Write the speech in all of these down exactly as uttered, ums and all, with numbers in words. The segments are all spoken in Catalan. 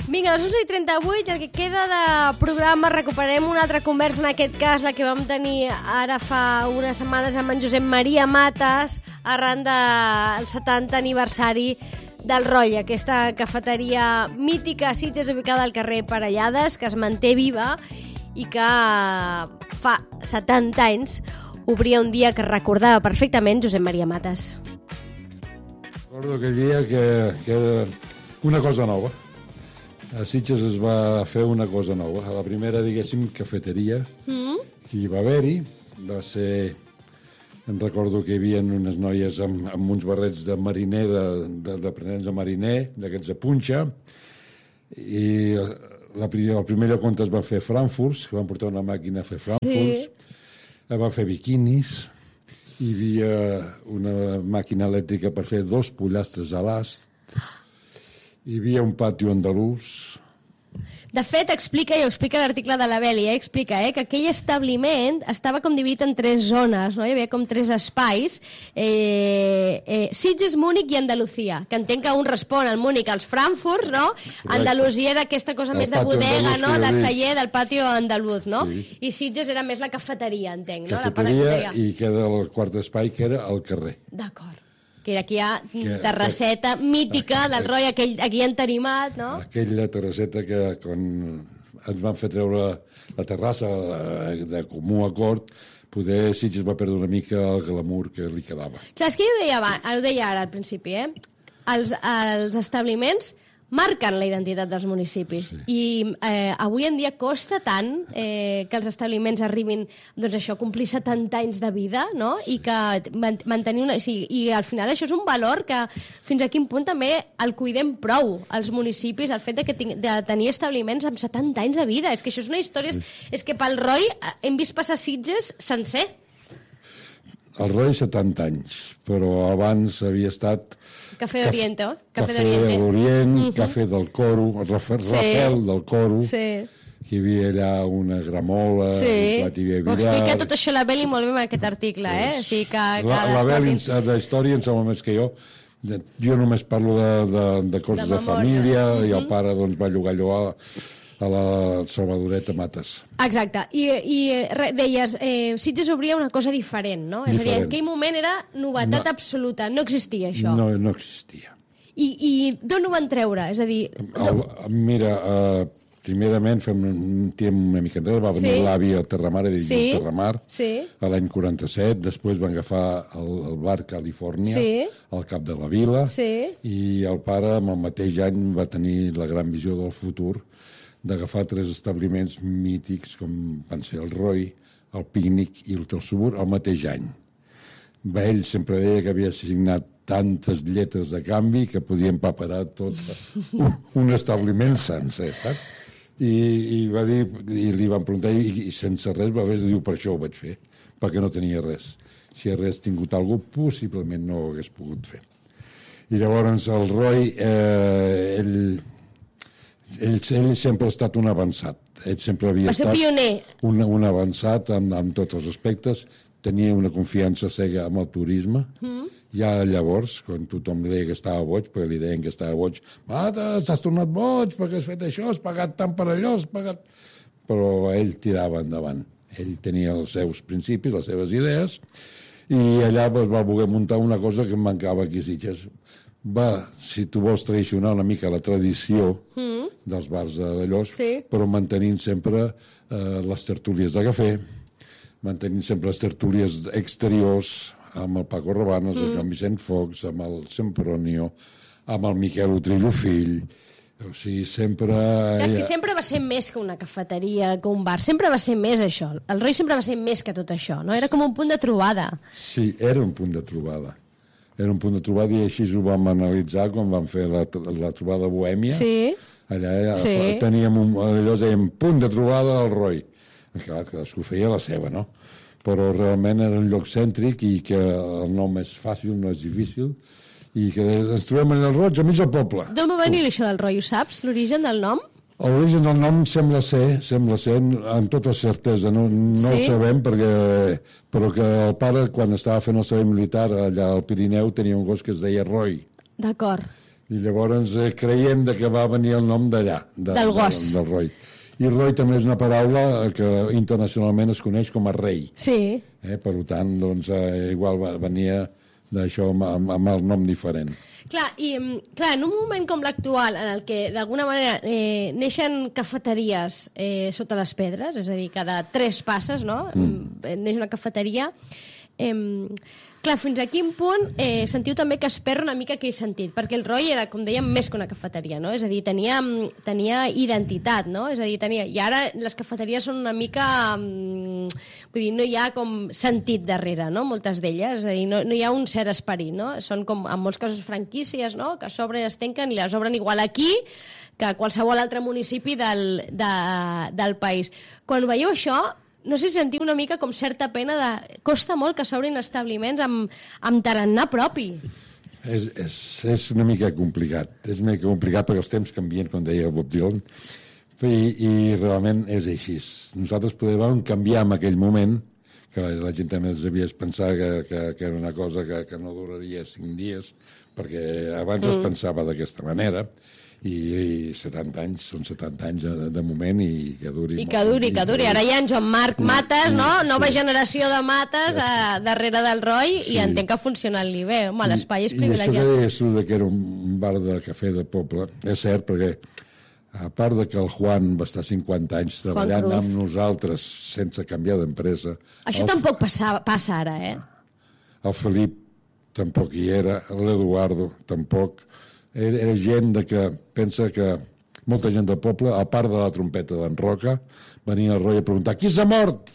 Vinga, a les onze i trenta-vuit, el que queda de programa, recuperarem una altra conversa, en aquest cas la que vam tenir ara fa unes setmanes amb en Josep Maria Matas, arran del setanta aniversari del Roy, aquesta cafeteria mítica a Sitges ubicada al carrer Parellades, que es manté viva i que fa setanta anys obria un dia que recordava perfectament Josep Maria Matas. Recordo aquell dia que, que era una cosa nova. A Sitges es va fer una cosa nova. A la primera, diguéssim, cafeteria mm. que hi va haver-hi va ser... Em recordo que hi havia unes noies amb, amb uns barrets de mariner, d'aprenents de, de mariner, d'aquests de punxa, i la, el primer lloc on es van fer frankfurts, que van portar una màquina a fer frankfurts, sí. Van fer biquinis, hi havia una màquina elèctrica per fer dos pollastres a l'ast, hi havia un patio andalús. De fet, explica, i ho explica l'article de la Beli, eh? explica eh, que aquell establiment estava com dividit en tres zones, no? Hi havia com tres espais, eh, eh, Sitges, Múnich i Andalusia, que entenc que un respon al Múnich als Frankfurts, no? Correcte. Andalusia era aquesta cosa el més de bodega, no? De celler, del patio andalús, no? Sí. I Sitges era més la cafeteria, entenc, no? Cafeteria, la cafeteria. I queda el quart espai, que era al carrer. D'acord. Que aquí hi ha terrasseta mítica del Roy, aquell, aquí entarimat, no? Aquella terrasseta que quan ens van fer treure la terrassa de comú acord, poder Sitges va perdre una mica el glamour que li quedava. Saps què jo deia abans? Ho deia ara al principi, eh? Els, els establiments marquen la identitat dels municipis. Sí. I eh, avui en dia costa tant eh, que els establiments arribin, doncs això, a complir setanta anys de vida, no? Sí. I que mantenir una... Sí, i al final això és un valor que fins a quin punt també el cuidem prou, els municipis, el fet de, que ting, de tenir establiments amb setanta anys de vida. És que això és una història... Sí. És, és que pel Roy hem vist passar Sitges sencer. El Roy setanta anys, però abans havia estat... Cafè d'Oriente, oh? Cafè d'Orient, uh-huh. Cafè del Coro, Rafael sí. del Coro, sí. Que hi havia allà una gramola, sí. Un plat hi havia billar... Ho explica tot això la Beli molt bé en aquest article, eh? O sigui que, que la la Beli d'història en sembla més que jo. Jo només parlo de, de, de coses de, de família, uh-huh. I el pare doncs, va llogar allò a, a la Salvadoreta Matas. Exacte. I, i re, deies, eh, Sitges obria una cosa diferent, no? Diferent. És a dir, en aquell moment era novetat no. absoluta, no existia això. No, no existia. I, i d'on ho van treure? És a dir... El, mira, uh, primerament fem un temps una mica enrere, va venir sí. L'avi al Terramar, a dir sí. el Terramar, sí. A l'any quaranta-set, després van agafar el, el bar Califòrnia, sí. Al cap de la vila, sí. I el pare, amb el mateix any, va tenir la gran visió del futur, d'agafar tres establiments mítics com van ser el Roy, el Pícnic i l'Hotel Subur al mateix any. Va, ell sempre deia que havia signat tantes lletres de canvi que podien preparar tot un, un establiment sencer, saps? I, i va dir, i li van preguntar, i, i sense res va dir, per això ho vaig fer, perquè no tenia res. Si hagués tingut alguna cosa, possiblement no ho hagués pogut fer. I llavors el Roy, eh, ell... Ell, ell sempre ha estat un avançat. Ell sempre havia estat un, un avançat en, en tots els aspectes. Tenia una confiança cega amb el turisme. Mm. Ja llavors, quan tothom li deia que estava boig, perquè li deien que estava boig, Mates, has tornat boig, perquè has fet això, has pagat tant per allò, has pagat... Però ell tirava endavant. Ell tenia els seus principis, les seves idees, i allà pues, va voler muntar una cosa que em mancava aquí a Sitges. Va, si tu vols traicionar una mica la tradició mm. dels bars d'allò, sí. Però mantenint sempre eh, les tertúlies de cafè, mantenint sempre les tertúlies exteriors amb el Paco Rabannes, mm. el Joan Vicent Fox, amb el Sempronio, amb el Miquel Utrillo fill. O sigui, sempre... És que sempre va ser més que una cafeteria, que un bar. Sempre va ser més això. El Roy sempre va ser més que tot això, no? Era com un punt de trobada. Sí, era un punt de trobada. Era un punt de trobada i així ho vam analitzar quan vam fer la, la trobada Bohèmia. Sí. Allà sí. Teníem un, allò dèiem punt de trobada al Roy. Clar, cadascú feia la seva, no? Però realment era un lloc cèntric i que el nom és fàcil, no és difícil, i que ens trobem allà al Roig, a mig del poble. D'on va venir això del Roy, ho saps? L'origen del nom? L'origen del nom sembla ser, sembla ser, amb tota certesa, no, no sí? Ho sabem, perquè, però que el pare, quan estava fent el servei militar allà al Pirineu, tenia un gos que es deia Roy. D'acord. I llavors eh, creiem de que va venir el nom d'allà. De, del gos. De, del roi. I roi també és una paraula que internacionalment es coneix com a rei. Sí. Eh, per tant, doncs, eh, igual venia d'això amb, amb, amb el nom diferent. Clar, i clar, en un moment com l'actual, en el que d'alguna manera eh, neixen cafeteries eh, sota les pedres, és a dir, cada tres passes, no?, mm. neix una cafeteria. Eh, clar, fins a quin punt eh, sentiu també que es perd una mica aquell sentit? Perquè el Roy era, com dèiem, més que una cafeteria, no? És a dir, tenia, tenia identitat, no? És a dir, tenia... I ara les cafeteries són una mica... Vull dir, no hi ha com sentit darrere, no?, moltes d'elles. És a dir, no, no hi ha un cert esperit, no? Són com, en molts casos, franquícies, no?, que s'obren i es tanquen i les obren igual aquí que a qualsevol altre municipi del, de, del país. Quan veieu això... No sé si sentiu una mica com certa pena de... Costa molt que s'obrin establiments amb, amb tarannà propi. És, és, és una mica complicat. És una mica complicat perquè els temps canvien, com deia Bob Dylan, i, i realment és així. Nosaltres podem canviar en aquell moment, que la, la gent també devia pensar que, que, que era una cosa que, que no duraria cinc dies, perquè abans mm. es pensava d'aquesta manera, i, i setanta anys, són setanta anys de, de moment i que duri... I que duri, i que duri. Ara hi ha en Joan Marc Mates, no? Nova sí. generació de Mates a, darrere del Roy sí. i entenc que ha funcionat-li bé. Home, l'espai és privilegiat. I això que deies de que era un bar de cafè de poble, és cert, perquè a part de que el Juan va estar cinquanta anys treballant amb nosaltres sense canviar d'empresa... Això el, tampoc passa, passa ara, eh? El Felip tampoc hi era, l'Eduardo tampoc... Era, era gent de que pensa que molta gent del poble, a part de la trompeta d'en Roca, venia al Roy a preguntar qui s'ha mort?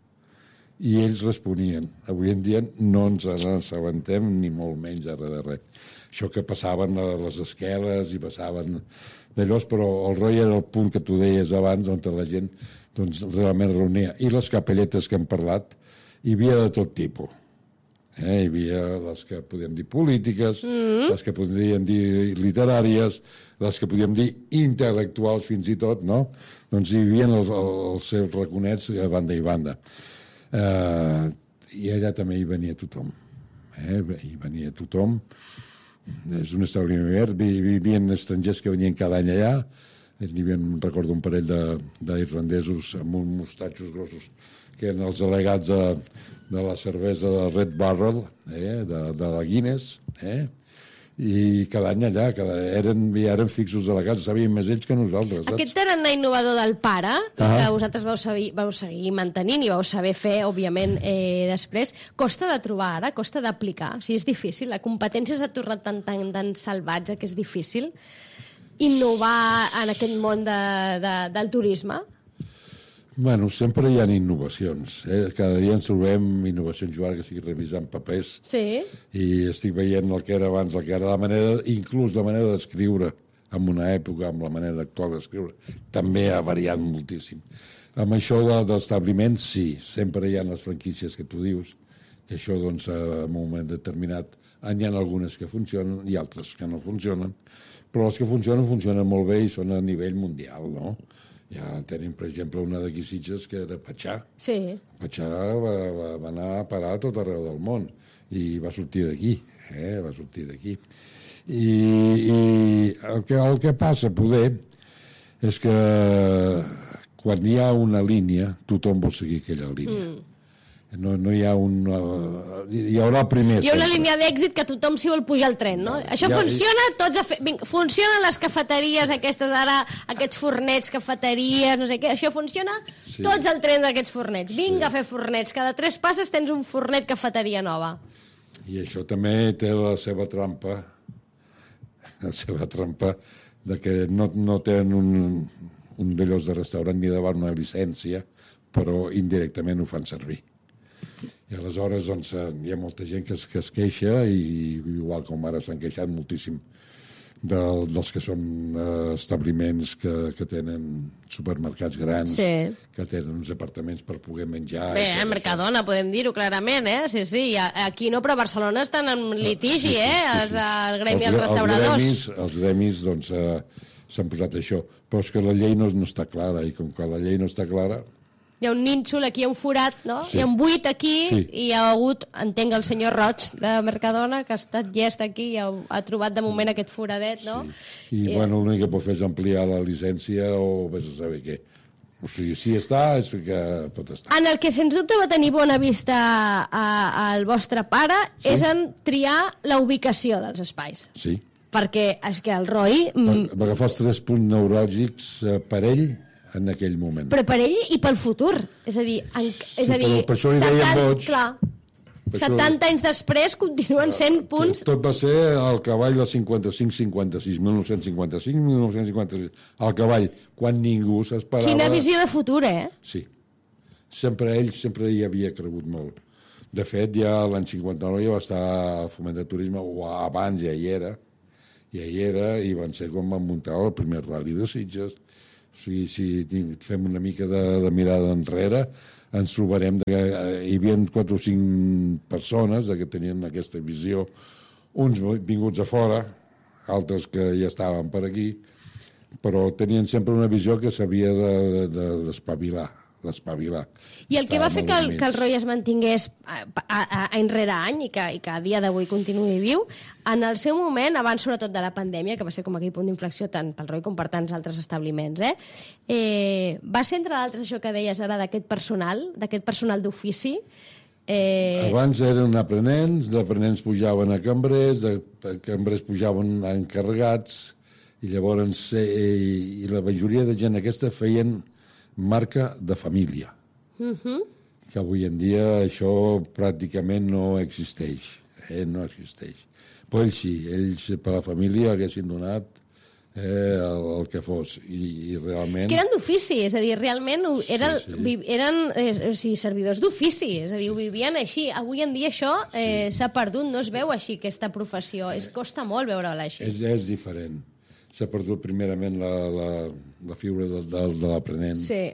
I ells responien. Avui en dia no ens assabentem ni molt menys de res de res. Això que passaven a les esqueles i passaven d'allò, però el Roy era el punt que tu deies abans on la gent doncs, realment reunia. I les capelletes que hem parlat hi havia de tot tipus. Eh, hi havia les que podíem dir polítiques, mm-hmm. les que podíem dir literàries, les que podíem dir intel·lectuals fins i tot, no? Doncs hi havia els, els seus raconets a banda i banda. Eh, I allà també hi venia tothom. Eh? Hi venia tothom. És un establiment obert. Hi havia estrangers que venien cada any allà. Hi havia, recordo, un parell d'irlandesos amb uns mostatxos grossos que eren els delegats de, de la cervesa de Red Barrel, eh, de, de la Guinness, eh, i cada any allà, cada, eren, eren fixos delegats, sabien més ells que nosaltres. Saps? Aquest tarannà innovador del pare, ah. que vosaltres vau, saber, vau seguir mantenint i vau saber fer, òbviament, eh, després, costa de trobar ara, costa d'aplicar, o sigui, és difícil, la competència s'ha tornat tan, tan, tan salvatge que és difícil innovar en aquest món de, de, del turisme. Bueno, sempre hi ha innovacions. Eh? Cada dia ens trobem innovacions. Jo ara que estic revisant papers sí. i estic veient el que era abans, el que era la manera, inclús la manera d'escriure en una època, amb la manera actual d'escriure, també ha variat moltíssim. Amb això de, d'establiments, sí, sempre hi ha les franquícies que tu dius, que això, doncs, en un moment determinat, hi ha algunes que funcionen i altres que no funcionen, però les que funcionen, funcionen molt bé i són a nivell mundial, no? Ja tenim, per exemple, una d'aquí Sitges que era Patxà. Sí. Patxà va, va, va anar a parar a tot arreu del món i va sortir d'aquí, eh? va sortir d'aquí. I, i el, que, el que passa, poder, és que quan hi ha una línia, tothom vol seguir aquella línia. Mm. No, no hi ha un... Uh, hi haurà primer... Hi ha una línia d'èxit que tothom s'hi vol pujar al tren, no? no Això ha, funciona, tots a fe... Vinga, funcionen les cafeteries aquestes ara, aquests fornets, cafeteries, no sé què, això funciona? Sí. Tots al tren d'aquests fornets. Vinga sí. a fer fornets. Cada tres passes tens un fornet cafeteria nova. I això també té la seva trampa, la seva trampa de que no, no tenen un, un d'allòs de restaurant ni de bar una llicència, però indirectament ho fan servir. I aleshores doncs, hi ha molta gent que es, que es queixa i igual com ara s'han queixat moltíssim de, dels que són eh, establiments que, que tenen supermercats grans, sí. que tenen uns apartaments per poder menjar... Bé, a Mercadona això. Podem dir-ho clarament, eh? Sí, sí, aquí no, però a Barcelona estan en litigi, sí, sí, eh? Sí, sí. El gremi dels restauradors. Els gremis, els gremis doncs, eh, s'han posat això, però és que la llei no, no està clara i com que la llei no està clara... hi ha un nínxol, aquí hi ha un forat, no? Sí. Hi ha un buit aquí sí. i hi ha hagut, entenc, el senyor Roig de Mercadona, que ha estat llest aquí i ha, ha trobat de moment aquest foradet, no? Sí. I, I, bueno, l'únic que pot fer és ampliar la llicència o vés a saber què. O sigui, si està, és que pot estar. En el que, sens dubte, va tenir bona vista al vostre pare sí. és en triar la ubicació dels espais. Sí. Perquè és que el Roy... Va, va agafar els tres punts neuràlgics eh, per ell en aquell moment. Però per ell i pel futur. És a dir, en, és a dir sí, per això li deien boig. Clar, setanta anys després continuen sent punts... Tot, tot va ser al cavall del cinquanta-cinc cinquanta-sis, mil nou-cents cinquanta-cinc mil nou-cents cinquanta-sis, al cavall, quan ningú s'esperava... Quina visió de futur, eh? Sí. Sempre ell sempre hi havia cregut molt. De fet, ja l'any cinquanta-nou ja va estar al Foment de Turisme, o abans ja hi era, ja hi era, i van ser com van muntar el primer rally de Sitges. O sigui, si fem una mica de, de mirada enrere, ens trobarem que hi havia quatre o cinc persones que tenien aquesta visió, uns vinguts a fora, altres que ja estaven per aquí, però tenien sempre una visió que s'havia d'espavilar, de, d'espavilar. I el que va fer que el, que el Roy es mantingués a, a, a, any rere any i que, i que a dia d'avui continuï viu, en el seu moment, abans sobretot de la pandèmia, que va ser com aquell punt d'inflexió tant pel Roy com per tants altres establiments, eh? Eh, va ser, entre d'altres, això que deies ara d'aquest personal, d'aquest personal d'ofici. Eh... Abans eren aprenents, d'aprenents pujaven a cambrers, de, de cambrers pujaven a encarregats, i llavors eh, i la majoria de gent aquesta feien marca de família. Uh-huh. Que avui en dia això pràcticament no existeix. Eh? No existeix. Però ells sí, ells per la família haguessin donat eh, el, el que fos. I, i realment... És que eren d'ofici, és a dir, realment era, sí, sí. eren eh, o sigui, servidors d'ofici, és a dir, ho vivien així. Avui en dia això eh, s'ha sí. perdut, no es veu així aquesta professió, es costa molt veure-la així. És, és diferent. S'ha perdut primerament la, la, la figura de, de, de l'aprenent, sí.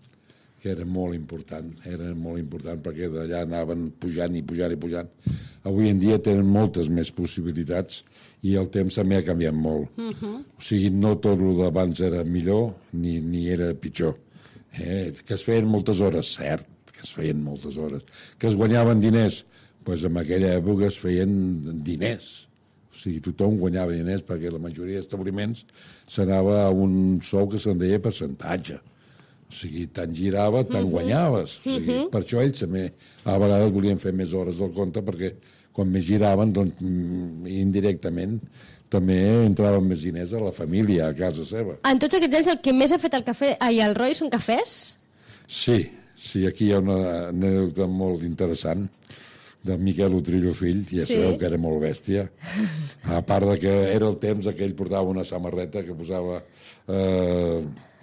que era molt important, era molt important perquè d'allà anaven pujant i pujant i pujant. Avui en dia tenen moltes més possibilitats i el temps també ha canviat molt. Uh-huh. O sigui, no tot el d'abans era millor ni, ni era pitjor. Eh? Que es feien moltes hores, cert, que es feien moltes hores. Que es guanyaven diners, doncs en aquella època es feien diners. O sigui, tothom guanyava diners perquè la majoria d'establiments s'anava a un sou que se'n deia percentatge. O sigui, tant girava, tant uh-huh. guanyaves. O sigui, uh-huh. Per això ells també a vegades volien fer més hores del compte perquè quan més giraven, doncs, indirectament també entraven més diners a la família, a casa seva. En tots aquests anys el que més ha fet el cafè i el Roy són cafès? Sí, sí, aquí hi ha una anècdota molt interessant del Miquel Utrillo fill, ja sí. sabeu que era molt bèstia, a part de que era el temps que ell portava una samarreta que posava... Eh,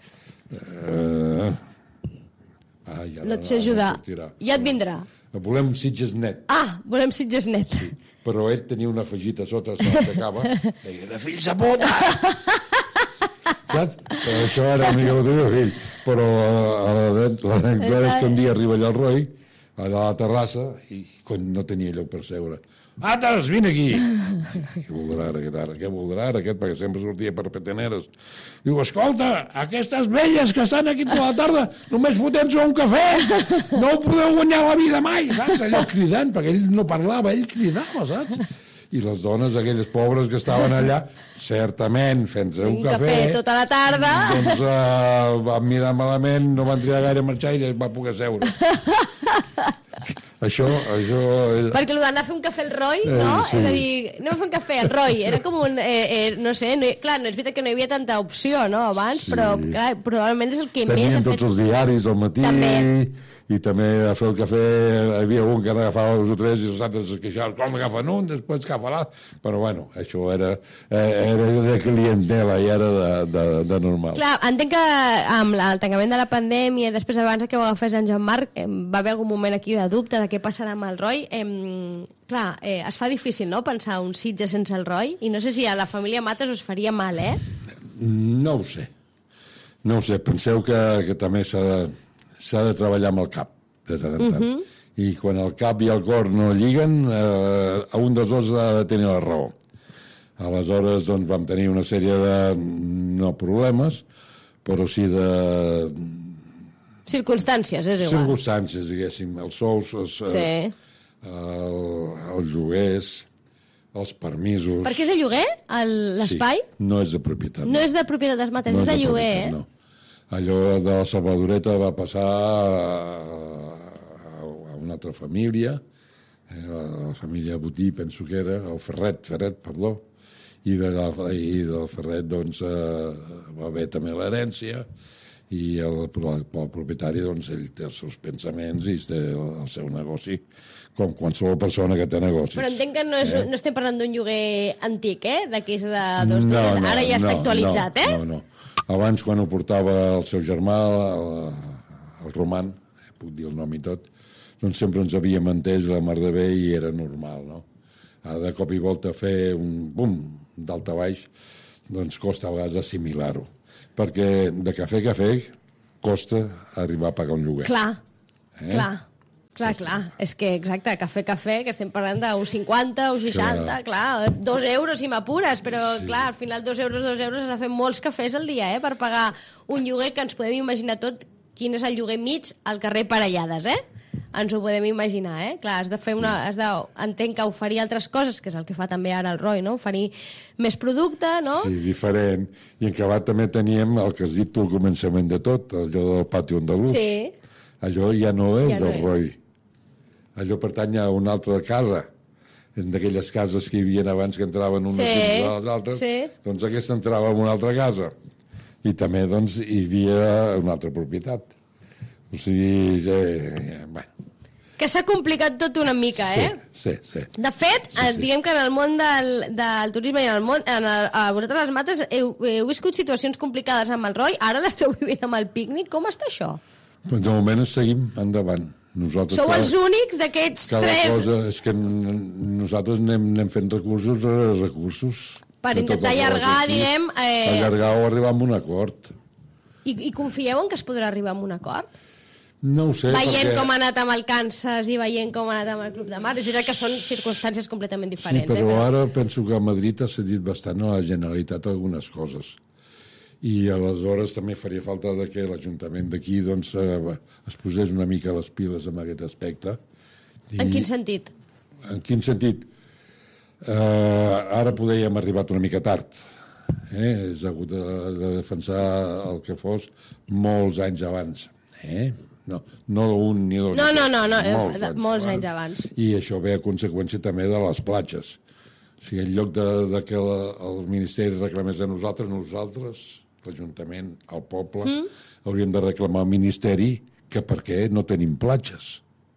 eh, ah, ja no et sé ajudar, no ja et vindrà. Volem Sitges net. Ah, volem Sitges net. Sí, però ell tenia una afegita sota, s'aixecava, deia, de fills de puta! Saps? Però això era el Miquel Utrillo fill. Però l'anècdota és que un dia arriba allà el Roy, allà a la terrassa, i quan no tenia lloc per seure. Ates, vine aquí! Què voldrà ara aquest ara? Què voldrà ara aquest? Perquè sempre sortia per peteneres. Diu, escolta, aquestes velles que estan aquí tota la tarda només fotent-se un cafè! No ho podeu guanyar la vida mai, saps? Allò cridant, perquè ell no parlava, ell cridava, saps? I les dones, aquelles pobres que estaven allà, certament, fent-se un, un cafè... Un cafè tota la tarda... Doncs uh, van mirar malament, no van triar gaire a marxar i va poder seure. Això, això... Perquè el d'anar a fer un cafè al Roy, no? Eh, sí. És a dir, anem a fer un cafè al Roy. Era com un... Eh, eh, no sé, no, clar, no és veritat que no hi havia tanta opció, no?, abans, sí. Però clar, probablement és el que Tenien més ha fet... Tenien tots els diaris al matí... També. I també a fer el cafè hi havia un que n'agafava dos o tres i els altres es queixaven, com agafen un, després agafa l'altre. Però bueno, això era, era de clientela i era de, de, de normal. Clar, entenc que amb el tancament de la pandèmia i després abans que ho agafés en Joan-Marc va haver algun moment aquí de dubte de què passarà amb el Roy. Eh, clar, eh, es fa difícil, no?, pensar un Sitges sense el Roy, i no sé si a la família Mates us faria mal, eh? No ho sé. No ho sé. Penseu que, que també s'ha de s'ha de treballar amb el cap, de tant en tant. Uh-huh. I quan el cap i el cor no lliguen, eh, a un dels dos ha de tenir la raó. Aleshores, doncs, vam tenir una sèrie de, no problemes, però sí de Circumstàncies, és igual. Circumstàncies, diguéssim, els sous, els, sí. eh, el, els lloguers, els permisos... Per què és de lloguer, l'espai? Sí, no és de propietat. No, no és de propietat dels mateixos, no és de, de lloguer, eh? No. Allò de la Salvadoreta va passar a, a una altra família, eh, la família Botí, penso que era, el Ferret, Ferret, perdó, i, de la, i del Ferret doncs, eh, va haver també l'herència, i el, el, el propietari, doncs, ell té els seus pensaments i té el seu negoci, com qualsevol persona que té negocis. Però entenc que no, és, eh? no estem parlant d'un lloguer antic, eh? D'aquí de dos no, dies. No, Ara ja no, està actualitzat, no, eh? No, no. Abans, quan ho portava el seu germà, el, el Roman, puc dir el nom i tot, doncs sempre ens havíem entès la mar de bé i era normal, no? Ara, de cop i volta, fer un bum d'alt a baix, doncs costa a vegades assimilar-ho. Perquè de cafè a cafè costa arribar a pagar un lloguer. Clar, eh? clar, clar, clar. És que, exacte, cafè a cafè, que estem parlant d'un cinquanta, un seixanta, clar. clar, dos euros si m'apures, però, sí. clar, al final dos euros, dos euros has de fer molts cafès al dia, eh?, per pagar un lloguer que ens podem imaginar tot quin és el lloguer mig al carrer Parellades, eh? Ens ho podem imaginar, eh? Clar, has de fer una... Has de, entenc que oferir altres coses, que és el que fa també ara el Roy, no? Oferir més producte, no? Sí, diferent. I en acabat també teníem el que has dit tu al començament de tot, allò del pati andalús. Sí. Allò ja no és ja no del Roy. Allò pertany a una altra casa. D'aquelles cases que hi havia abans que entraven unes sí. dins de les altres, sí. doncs aquesta entrava en una altra casa. I també, doncs, hi havia una altra propietat. O sigui, eh, bueno. Que s'ha complicat tot una mica, eh? Sí, sí. sí. De fet, sí, sí. diguem que en el món del, del turisme i en el món, en el, a vosaltres les mates heu, heu viscut situacions complicades amb el Roy, ara l'esteu vivint amb el pícnic, com està això? Doncs de moment seguim endavant. Nosaltres Sou cada, els únics d'aquests cada tres... Cosa, és que nosaltres anem, anem fent recursos a recursos. Per intentar allargar, diguem... Eh... Allargar o arribar a un acord. I, I confieu en que es podrà arribar a un acord? No ho sé, veient perquè... com ha anat amb el Kansas i veient com ha anat amb el Club de Mar, és veritat que són circumstàncies completament diferents. Sí, però, eh, però ara penso que a Madrid ha cedit bastant a la Generalitat algunes coses. I aleshores també faria falta de que l'Ajuntament d'aquí doncs, eh, es posés una mica les piles en aquest aspecte. I... En quin sentit? En quin sentit? Eh, ara podríem arribat una mica tard. Eh? És hagut de, de defensar el que fos molts anys abans. Eh? No, no un ni dos. No, no, no, no molts, anys, molts anys abans. I això ve a conseqüència també de les platges. O sigui, en lloc de, de que la, el Ministeri reclamés a nosaltres, nosaltres, l'Ajuntament, el poble, mm. hauríem de reclamar al Ministeri que per què no tenim platges.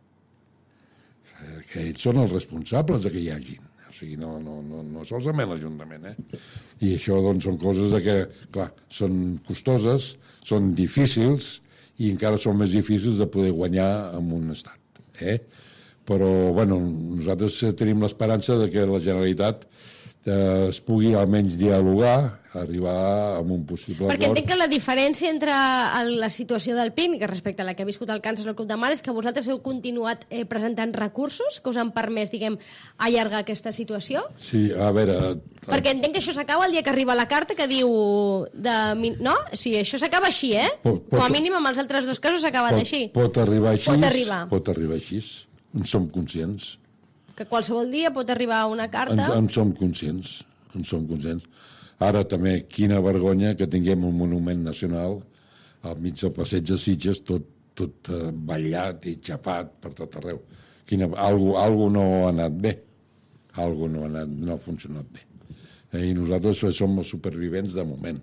Que ells són els responsables de que hi hagin. O sigui, no, no, no, no solament l'Ajuntament, eh? I això, doncs, són coses de que, clar, són costoses, són difícils, i encara són més difícils de poder guanyar en un estat. Eh? Però, bueno, nosaltres tenim l'esperança de que la Generalitat eh, es pugui almenys dialogar, arribar a un possible Perquè acord. entenc que la diferència entre la situació del pícnic respecte a la que ha viscut el Kansas o el Club de Mar és que vosaltres heu continuat eh, presentant recursos que us han permès, diguem, allargar aquesta situació? Sí, a veure... Perquè entenc que això s'acaba el dia que arriba la carta que diu... De, no? Sí, això s'acaba així, eh? Pot, pot, Com a mínim amb els altres dos casos s'ha acabat pot, així. Pot arribar així. Pot arribar. Pot arribar així. En som conscients. Que qualsevol dia pot arribar una carta... En, en som conscients. En som conscients. Ara també, quina vergonya que tinguem un monument nacional al mig del passeig de Sitges, tot, tot uh, ballat i xapat per tot arreu. Quina, algo, algo no ha anat bé. Algo no ha, anat, no ha funcionat bé. Eh, I nosaltres som els supervivents de moment.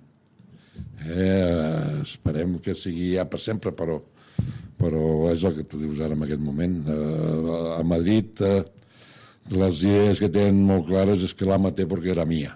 Eh, esperem que sigui ja per sempre, però, però és el que tu dius ara en aquest moment. Eh, a Madrid eh, les idees que tenen molt clares és que l'ama té perquè era mia.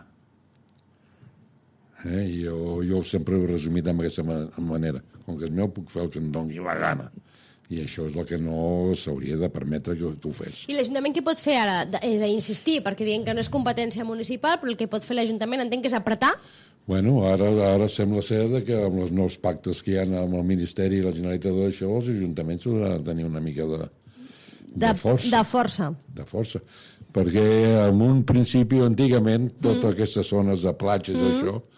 Eh, jo, jo sempre ho he resumit d'aquesta manera. Com que és meu, puc fer el que em doni la gana. I això és el que no s'hauria de permetre que tu fes. I l'Ajuntament què pot fer ara? És a insistir, perquè dient que no és competència municipal, però el que pot fer l'Ajuntament entenc que és apretar? Bueno, ara, ara sembla ser que amb els nous pactes que hi ha amb el Ministeri i la Generalitat d'això, els ajuntaments hauran de tenir una mica de, de, de força. De força. De força. Perquè en un principi, antigament, totes mm. aquestes zones de platges, mm. això,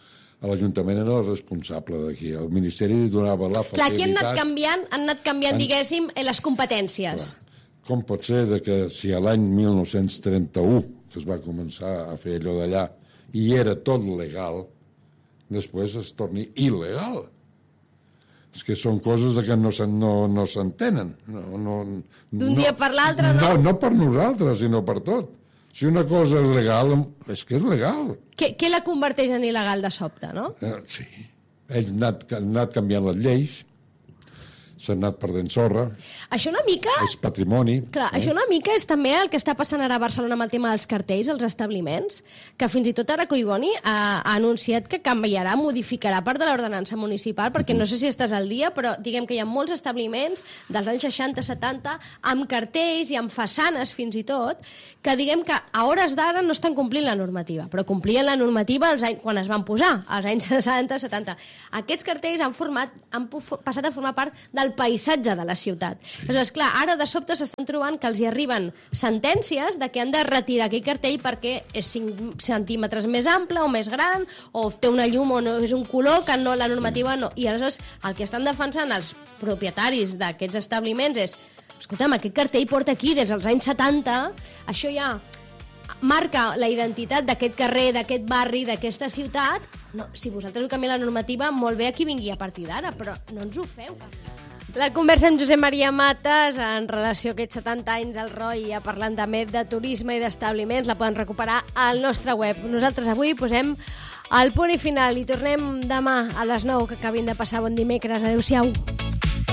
l'Ajuntament era el responsable d'aquí. El Ministeri donava la facilitat... Clar, aquí han anat canviant, han anat canviant, han... diguéssim, les competències. Clar. Com pot ser de que si a l'any mil nou-cents trenta-u, que es va començar a fer allò d'allà, i era tot legal, després es torni il·legal? És que són coses que no s'entenen. No, no, D'un dia per l'altre, no? No, no per nosaltres, sinó per tot. Si una cosa és legal, és que és legal. Què, què la converteix en il·legal de sobte, no? Eh, sí. Ells han anat, han anat canviant les lleis, s'han anat perdent sorra. Això una mica... És patrimoni. Clar, eh? Això una mica és també el que està passant ara a Barcelona amb el tema dels cartells, els establiments, que fins i tot ara Collboni ha, ha anunciat que canviarà, modificarà part de l'ordenança municipal, perquè uh-huh. no sé si estàs al dia, però diguem que hi ha molts establiments dels anys seixanta setanta amb cartells i amb façanes fins i tot, que diguem que a hores d'ara no estan complint la normativa, però complien la normativa als anys, quan es van posar, als anys seixanta setanta. Aquests cartells han, format, han passat a formar part del paisatge de la ciutat. Sí. Aleshores, clar, ara de sobte s'estan trobant que els hi arriben sentències de que han de retirar aquell cartell perquè és cinc centímetres més ample o més gran, o té una llum o no és un color que no, la normativa no. I aleshores el que estan defensant els propietaris d'aquests establiments és, escolta'm, aquest cartell porta aquí des dels anys setanta, això ja marca la identitat d'aquest carrer, d'aquest barri, d'aquesta ciutat. No, si vosaltres heu canviat la normativa, molt bé, aquí vingui a partir d'ara, però no ens ho feu. La conversa amb Josep Maria Matas en relació a aquests setanta anys al Roi, ja parlant també de turisme i d'establiments, la poden recuperar al nostre web. Nosaltres avui posem el punt i final i tornem demà a les nou, que acabin de passar bon dimecres. Adéu-siau.